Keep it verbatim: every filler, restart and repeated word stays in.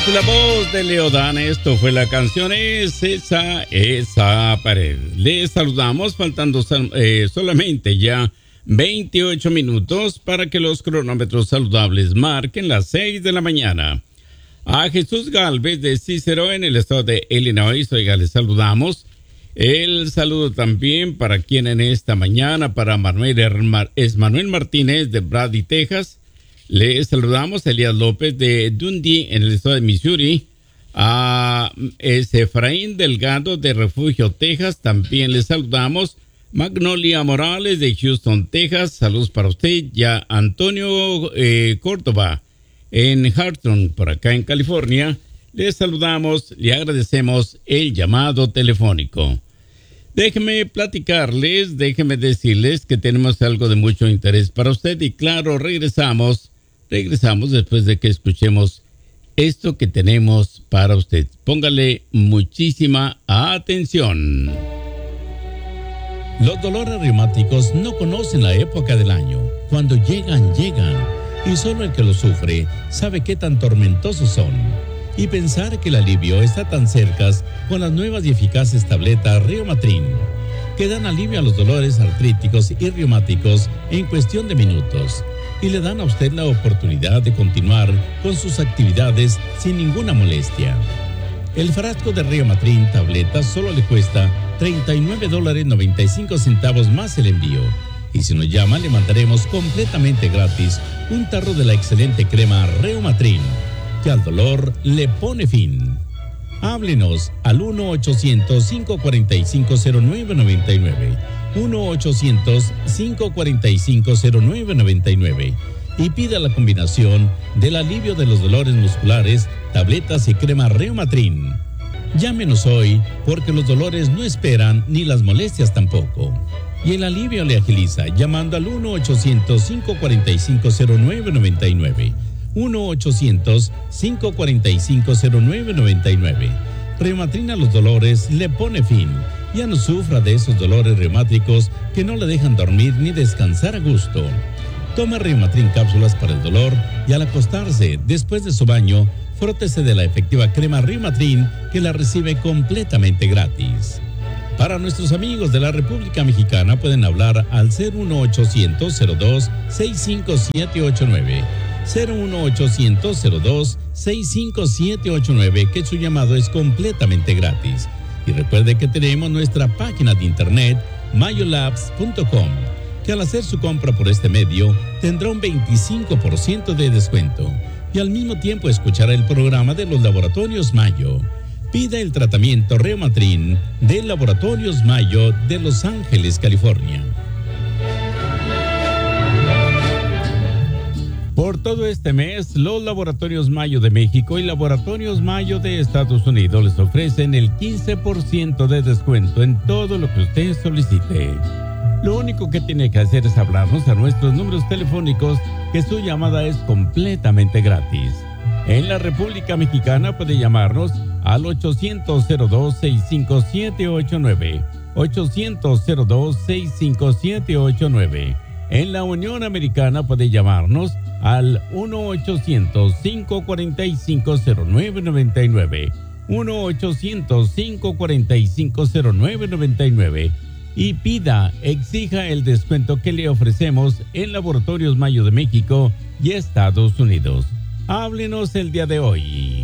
La voz de Leodán, esto fue la canción Es esa, esa pared. Les saludamos faltando eh, solamente ya veintiocho minutos para que los cronómetros saludables marquen las seis de la mañana. A Jesús Galvez de Cícero en el estado de Illinois, oiga, les saludamos. El saludo también para quien en esta mañana, para Manuel, es Manuel Martínez de Brady, Texas. Le saludamos a Elías López de Dundee, en el estado de Missouri. A Efraín Delgado de Refugio, Texas. También le saludamos. Magnolia Morales de Houston, Texas. Saludos para usted. Ya Antonio eh, Córdoba en Harton, por acá en California. Le saludamos, le agradecemos el llamado telefónico. Déjeme platicarles, déjeme decirles que tenemos algo de mucho interés para usted y claro, regresamos. Regresamos después de que escuchemos esto que tenemos para usted. Póngale muchísima atención. Los dolores reumáticos no conocen la época del año. Cuando llegan, llegan. Y solo el que los sufre sabe qué tan tormentosos son. Y pensar que el alivio está tan cerca con las nuevas y eficaces tabletas Reumatrin, que dan alivio a los dolores artríticos y reumáticos en cuestión de minutos. Y le dan a usted la oportunidad de continuar con sus actividades sin ninguna molestia. El frasco de Reumatrin tabletas solo le cuesta treinta y nueve dólares noventa y cinco centavos más el envío. Y si nos llama, le mandaremos completamente gratis un tarro de la excelente crema Reumatrin, que al dolor le pone fin. Háblenos al uno ochocientos, cinco cuatro cinco, cero nueve nueve nueve. uno ochocientos, cinco cuatro cinco, cero nueve nueve nueve y pida la combinación del alivio de los dolores musculares, tabletas y crema Reumatrin. Llámenos hoy porque los dolores no esperan ni las molestias tampoco. Y el alivio le agiliza llamando al uno ochocientos, cinco cuatro cinco, cero nueve nueve nueve. uno ochocientos, cinco cuatro cinco, cero nueve nueve nueve. Reumatrin a los dolores le pone fin. Ya no sufra de esos dolores reumáticos que no le dejan dormir ni descansar a gusto. Toma Reumatrin cápsulas para el dolor y al acostarse, después de su baño, frótese de la efectiva crema Reumatrin que la recibe completamente gratis. Para nuestros amigos de la República Mexicana pueden hablar al cero uno ochocientos, cero dos, seis cinco siete ocho nueve. cero uno ochocientos, cero dos, seis cinco siete ocho nueve, que su llamado es completamente gratis. Y recuerde que tenemos nuestra página de internet mayo labs punto com, que al hacer su compra por este medio tendrá un veinticinco por ciento de descuento y al mismo tiempo escuchará el programa de los Laboratorios Mayo. Pida el tratamiento Reumatrin de Laboratorios Mayo de Los Ángeles, California. Por todo este mes, los Laboratorios Mayo de México y Laboratorios Mayo de Estados Unidos les ofrecen el quince por ciento de descuento en todo lo que usted solicite. Lo único que tiene que hacer es hablarnos a nuestros números telefónicos, que su llamada es completamente gratis. En la República Mexicana puede llamarnos al ochocientos, cero dos, seis cinco siete ocho nueve, ochocientos, cero dos, seis cinco siete ocho nueve. En la Unión Americana puede llamarnos al uno ochocientos, cinco cuatro cinco, cero nueve nueve nueve, uno ochocientos, cinco cuatro cinco, cero nueve nueve nueve y pida, exija el descuento que le ofrecemos en Laboratorios Mayo de México y Estados Unidos. Háblenos el día de hoy.